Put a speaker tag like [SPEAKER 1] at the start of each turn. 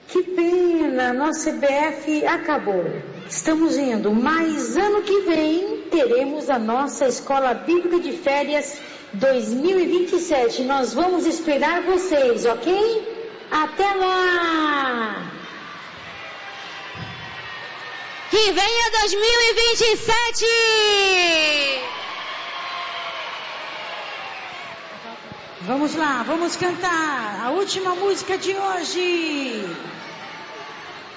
[SPEAKER 1] Que pena, nossa CBF acabou. Estamos indo, mas ano que vem teremos a nossa Escola Bíblica de Férias 2027. Nós vamos esperar vocês, ok? Até lá!
[SPEAKER 2] Que venha 2027!
[SPEAKER 3] Vamos lá, vamos cantar a última música de hoje.